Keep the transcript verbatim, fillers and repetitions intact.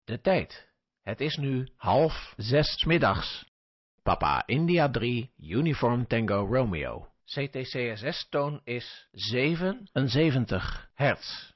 De tijd. Het is nu half zes 's middags. Papa India drie, Uniform Tango Romeo. C T C S S-toon is zevenenzeventig hertz.